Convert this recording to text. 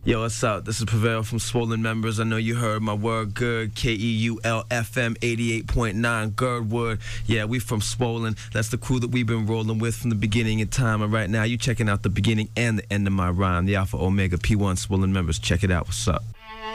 Yo, what's up? This is Prevail from Swollen Members. I know you heard my word good. KEULFM 88.9 Girdwood. Yeah, we from Swollen. That's the crew that we've been rolling with from the beginning of time. And right now, you checking out the beginning and the end of my rhyme. The Alpha Omega P1 Swollen Members. Check it out. What's up?